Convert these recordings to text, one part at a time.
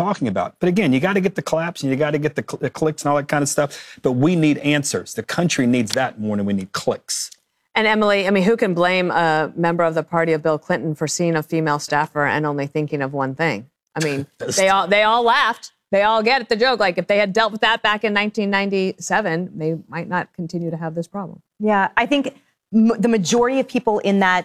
talking about. But again, you got to get the claps and you got to get the clicks and all that kind of stuff. But we need answers. The country needs that more than we need clicks. And Emily, I mean, who can blame a member of the party of Bill Clinton for seeing a female staffer and only thinking of one thing? I mean, they all laughed. They all get the joke. Like, if they had dealt with that back in 1997, they might not continue to have this problem. Yeah, I think the majority of people in that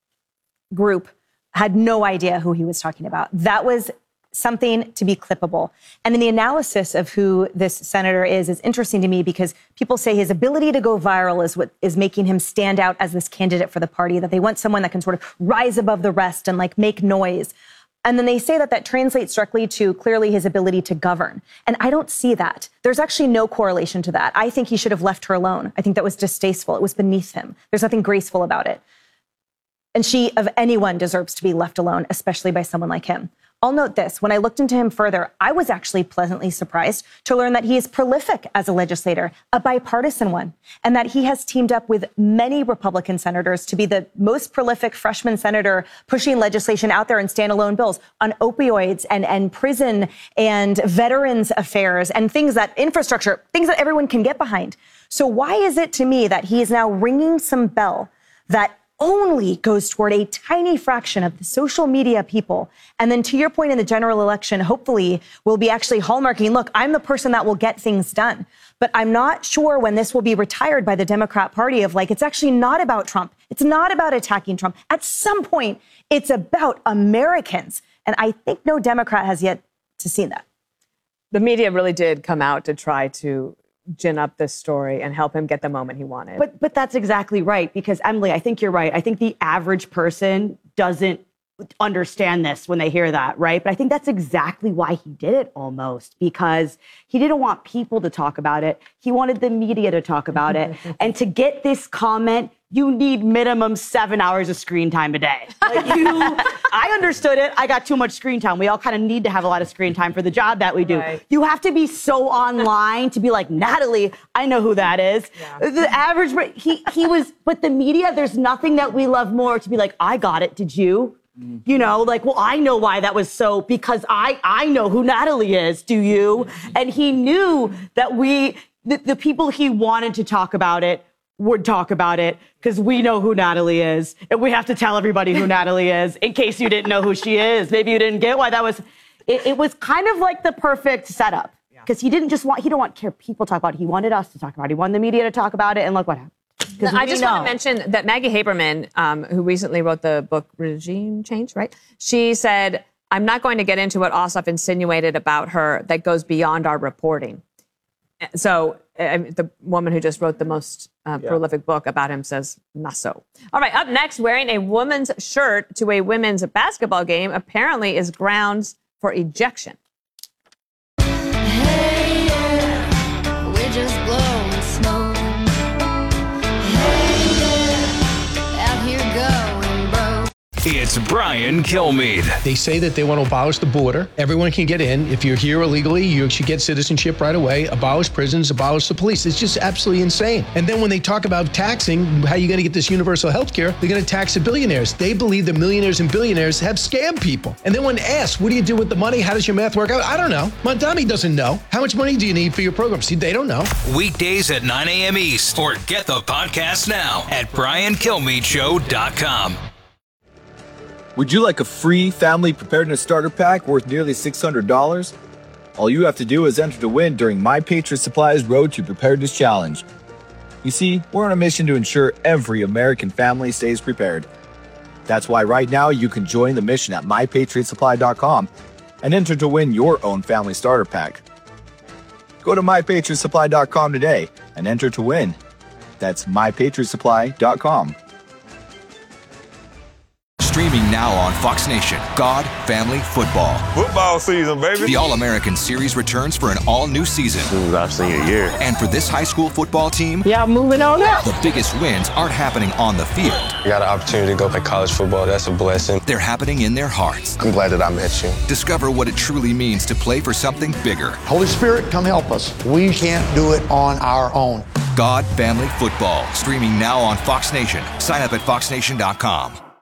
group had no idea who he was talking about. That was something to be clippable. And in the analysis of who this senator is interesting to me because people say his ability to go viral is what is making him stand out as this candidate for the party, that they want someone that can sort of rise above the rest and like make noise. And then they say that translates directly to clearly his ability to govern. And I don't see that. There's actually no correlation to that. I think he should have left her alone. I think that was distasteful. It was beneath him. There's nothing graceful about it. And she, of anyone, deserves to be left alone, especially by someone like him. I'll note this. When I looked into him further, I was actually pleasantly surprised to learn that he is prolific as a legislator, a bipartisan one, and that he has teamed up with many Republican senators to be the most prolific freshman senator pushing legislation out there in standalone bills on opioids and prison and veterans affairs and things that infrastructure, things that everyone can get behind. So why is it to me that he is now ringing some bell that only goes toward a tiny fraction of the social media people? And then to your point, in the general election, hopefully we'll be actually hallmarking, look, I'm the person that will get things done. But I'm not sure when this will be retired by the Democrat Party of like, it's actually not about Trump. It's not about attacking Trump. At some point, it's about Americans. And I think no Democrat has yet to see that. The media really did come out to try to gin up this story and help him get the moment he wanted. But that's exactly right, because Emily, I think you're right. I think the average person doesn't understand this when they hear that, right? But I think that's exactly why he did it almost, because he didn't want people to talk about it. He wanted the media to talk about it. And to get this comment, you need minimum 7 hours of screen time a day. Like I understood it. I got too much screen time. We all kind of need to have a lot of screen time for the job that we do. Right. You have to be so online to be like, Natalie, I know who that is. Yeah. The average, he was, but the media, there's nothing that we love more to be like, I got it, did you? You know, like, well, I know why that was so, because I know who Natalie is, do you? And he knew that the people he wanted to talk about it would talk about it, because we know who Natalie is. And we have to tell everybody who Natalie is, in case you didn't know who she is. Maybe you didn't get why that was. It was kind of like the perfect setup, because he didn't care people talk about it. He wanted us to talk about it. He wanted the media to talk about it. And look what happened. I just want to mention that Maggie Haberman, who recently wrote the book Regime Change, right? She said, I'm not going to get into what Ossoff insinuated about her that goes beyond our reporting. So the woman who just wrote the most prolific book about him says, not so. All right, up next, wearing a woman's shirt to a women's basketball game apparently is grounds for ejection. Hey, yeah, we're just blowing smoke. It's Brian Kilmeade. They say that they want to abolish the border. Everyone can get in. If you're here illegally, you should get citizenship right away. Abolish prisons, abolish the police. It's just absolutely insane. And then when they talk about taxing, how you're going to get this universal health care, they're going to tax the billionaires. They believe the millionaires and billionaires have scammed people. And then when asked, what do you do with the money? How does your math work out? I don't know. Mondami doesn't know. How much money do you need for your program? See, they don't know. Weekdays at 9 a.m. East. Or get the podcast now at BrianKilmeadeShow.com. Would you like a free family preparedness starter pack worth nearly $600? All you have to do is enter to win during My Patriot Supply's Road to Preparedness Challenge. You see, we're on a mission to ensure every American family stays prepared. That's why right now you can join the mission at MyPatriotSupply.com and enter to win your own family starter pack. Go to MyPatriotSupply.com today and enter to win. That's MyPatriotSupply.com. Streaming now on Fox Nation, God, Family, Football. Football season, baby. The All-American Series returns for an all-new season. This is our senior year. And for this high school football team, moving on up. The biggest wins aren't happening on the field. I got an opportunity to go play college football. That's a blessing. They're happening in their hearts. I'm glad that I met you. Discover what it truly means to play for something bigger. Holy Spirit, come help us. We can't do it on our own. God, Family, Football. Streaming now on Fox Nation. Sign up at FoxNation.com.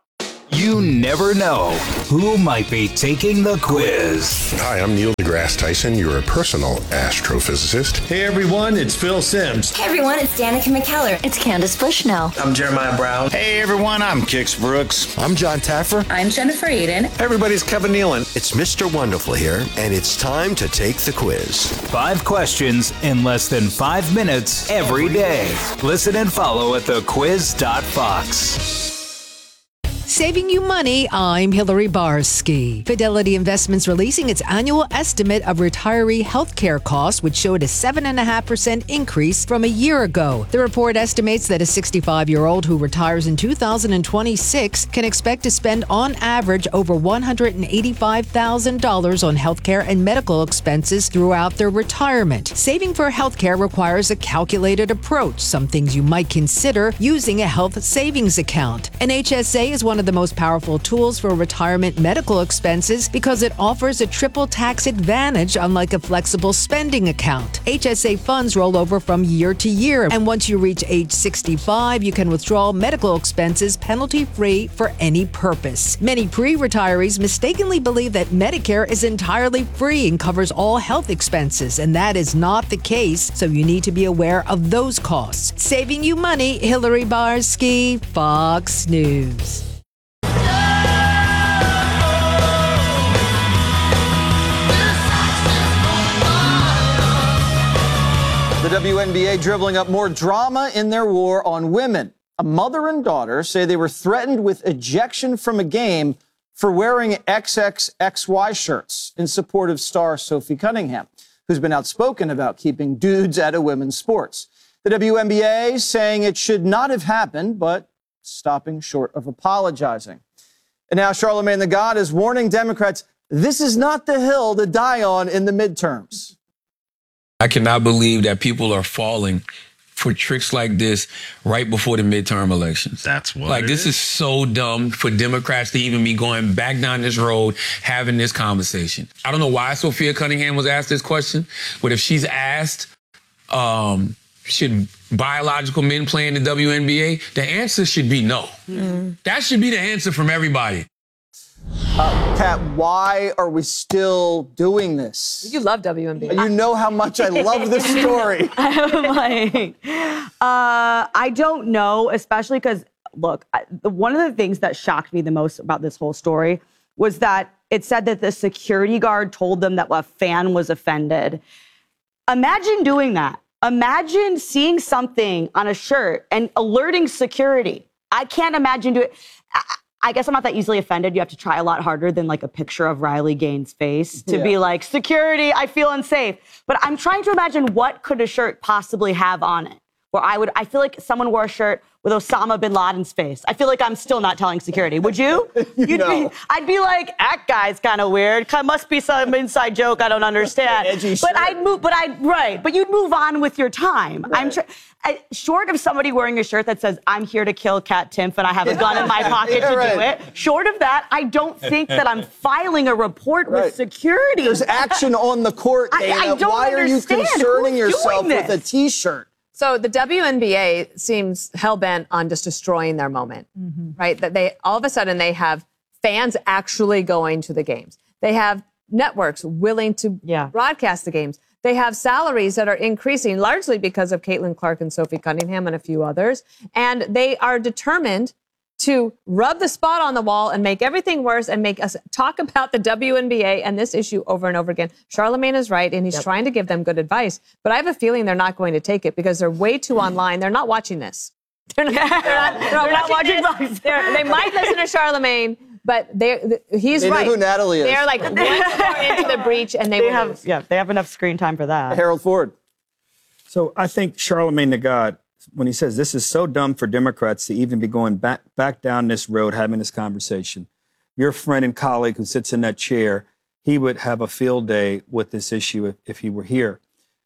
You never know who might be taking the quiz. Hi, I'm Neil deGrasse Tyson, your personal astrophysicist. Hey everyone, it's Phil Simms. Hey everyone, it's Danica McKellar. It's Candace Bushnell. I'm Jeremiah Brown. Hey everyone, I'm Kix Brooks. I'm John Taffer. I'm Jennifer Aiden. Hey everybody, it's Kevin Nealon. It's Mr. Wonderful here, and it's time to take the quiz. 5 questions in less than 5 minutes every day. Listen and follow at thequiz.fox. Saving you money, I'm Hillary Barsky. Fidelity Investments releasing its annual estimate of retiree healthcare costs, which showed a 7.5% increase from a year ago. The report estimates that a 65-year-old who retires in 2026 can expect to spend on average over $185,000 on healthcare and medical expenses throughout their retirement. Saving for healthcare requires a calculated approach, some things you might consider using a health savings account. An HSA is one of the most powerful tools for retirement medical expenses because it offers a triple tax advantage, unlike a flexible spending account. HSA funds roll over from year to year, and once you reach age 65, you can withdraw medical expenses penalty-free for any purpose. Many pre-retirees mistakenly believe that Medicare is entirely free and covers all health expenses, and that is not the case, so you need to be aware of those costs. Saving you money, Hillary Barsky, Fox News. The WNBA dribbling up more drama in their war on women. A mother and daughter say they were threatened with ejection from a game for wearing XXXY shirts in support of star Sophie Cunningham, who's been outspoken about keeping dudes out of women's sports. The WNBA saying it should not have happened, but stopping short of apologizing. And now Charlamagne tha God is warning Democrats, this is not the hill to die on in the midterms. I cannot believe that people are falling for tricks like this right before the midterm elections. That's what like this is so dumb for Democrats to even be going back down this road, having this conversation. I don't know why Sophia Cunningham was asked this question, but if she's asked, should biological men play in the WNBA? The answer should be no. That should be the answer from everybody. Kat, why are we still doing this? You love WNBA. You know how much I love this story. I'm like, I don't know, especially because, look, one of the things that shocked me the most about this whole story was that it said that the security guard told them that a fan was offended. Imagine doing that. Imagine seeing something on a shirt and alerting security. I can't imagine doing it. I guess I'm not that easily offended. You have to try a lot harder than like a picture of Riley Gaines' face to be like, security, I feel unsafe. But I'm trying to imagine what could a shirt possibly have on it. Where I feel like someone wore a shirt with Osama bin Laden's face. I feel like I'm still not telling security. Would you? I'd be like, that guy's kind of weird. Must be some inside joke I don't understand. Edgy but shirt. But you'd move on with your time. Right. Short of somebody wearing a shirt that says, I'm here to kill Kat Timpf and I have a gun in my pocket to do it. Short of that, I don't think that I'm filing a report with security. There's action on the court, Dana. I don't Why are you concerning yourself with a T-shirt? So the WNBA seems hell-bent on just destroying their moment, right? That they all of a sudden they have fans actually going to the games. They have networks willing to broadcast the games. They have salaries that are increasing largely because of Caitlin Clark and Sophie Cunningham and a few others. And they are determined to rub the spot on the wall and make everything worse and make us talk about the WNBA and this issue over and over again. Charlamagne is right, and he's trying to give them good advice. But I have a feeling they're not going to take it because they're way too online. They're not watching this. They're not watching this. They might listen to Charlamagne, but he's right. They know who Natalie is. They're like one more into the breach, and they will lose. Yeah, they have enough screen time for that. Harold Ford. So I think Charlamagne tha God, when he says this is so dumb for Democrats to even be going back down this road, having this conversation, your friend and colleague who sits in that chair, he would have a field day with this issue if he were here.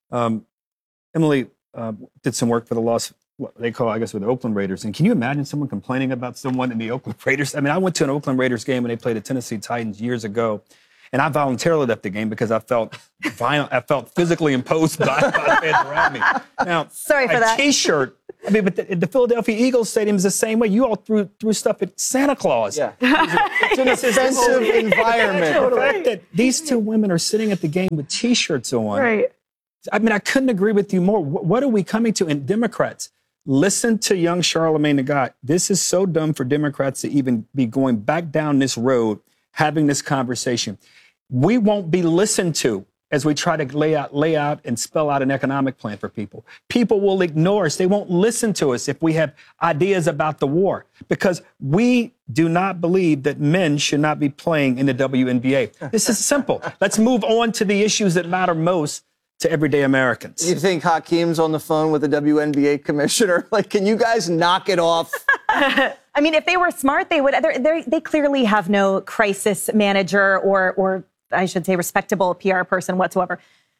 Emily did some work for the what they call, I guess, with the Oakland Raiders. And can you imagine someone complaining about someone in the Oakland Raiders? I mean, I went to an Oakland Raiders game when they played the Tennessee Titans years ago. And I voluntarily left the game because I felt violent. I felt physically imposed by the fans around me. Now, sorry for that. T-shirt I mean, but the Philadelphia Eagles Stadium is the same way. You all threw stuff at Santa Claus. Yeah. It's an offensive environment. The fact that these two women are sitting at the game with T-shirts on. Right. I mean, I couldn't agree with you more. What are we coming to? And Democrats, listen to young Charlamagne Tha God. This is so dumb for Democrats to even be going back down this road, having this conversation. We won't be listened to as we try to lay out and spell out an economic plan for people. People will ignore us. They won't listen to us if we have ideas about the war, because we do not believe that men should not be playing in the WNBA. This is simple. Let's move on to the issues that matter most to everyday Americans. You think Hakeem's on the phone with the WNBA commissioner? Like, can you guys knock it off? I mean, if they were smart, they would. They clearly have no crisis manager or I should say respectable PR person whatsoever.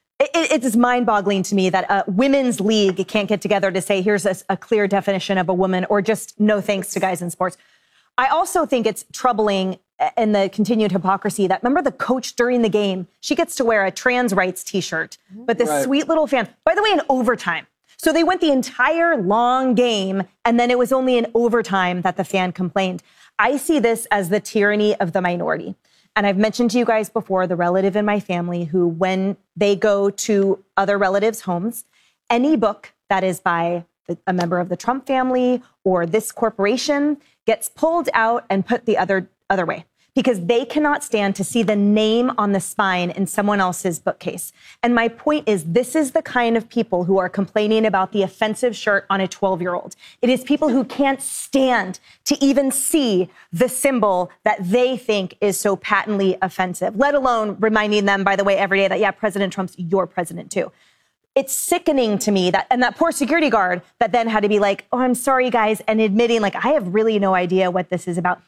It's mind-boggling to me that a women's league can't get together to say, here's a clear definition of a woman, or just no thanks to guys in sports. I also think it's troubling in the continued hypocrisy that, remember the coach during the game, she gets to wear a trans rights T-shirt, but this sweet little fan, by the way, in overtime. So they went the entire long game, and then it was only in overtime that the fan complained. I see this as the tyranny of the minority. And I've mentioned to you guys before, the relative in my family who, when they go to other relatives' homes, any book that is by a member of the Trump family or this corporation gets pulled out and put the other way, because they cannot stand to see the name on the spine in someone else's bookcase. And my point is, this is the kind of people who are complaining about the offensive shirt on a 12-year-old. It is people who can't stand to even see the symbol that they think is so patently offensive, let alone reminding them, by the way, every day that, yeah, President Trump's your president too. It's sickening to me that poor security guard that then had to be like, oh, I'm sorry, guys, and admitting, like, I have really no idea what this is about.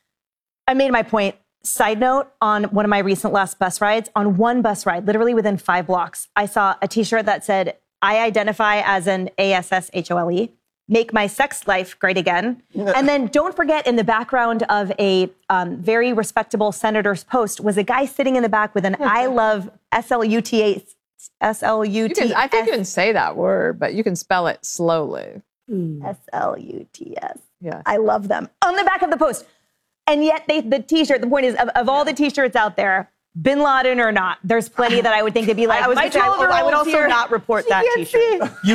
I made my point. Side note, on one of my recent last bus rides, on one bus ride, literally within 5 blocks, I saw a T-shirt that said, I identify as an ASSHOLE, make my sex life great again. And then don't forget, in the background of a very respectable senator's post was a guy sitting in the back with an I love SLUTS. I think you can say that word, but you can spell it slowly. SLUTS. Yeah. I love them. On the back of the post. And yet the T-shirt, the point is, of all the T-shirts out there, Bin Laden or not, there's plenty that I would think would be like, I would also not report that T-shirt. You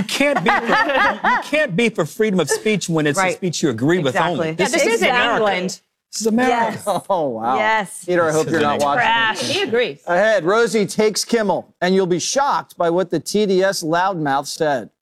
can't be for freedom of speech when it's a speech you agree with only. This is in England. This is America. Yes. Oh, wow. Yes. Peter, I hope you're not watching. Crash. He agrees. Ahead, Rosie takes Kimmel, and you'll be shocked by what the TDS loudmouth said.